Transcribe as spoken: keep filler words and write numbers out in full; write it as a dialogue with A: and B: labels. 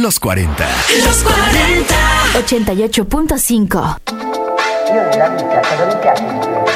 A: Los cuarenta.
B: Los cuarenta.
C: ochenta y ocho punto cinco.
D: Io nella vita, cosa mi piace di più?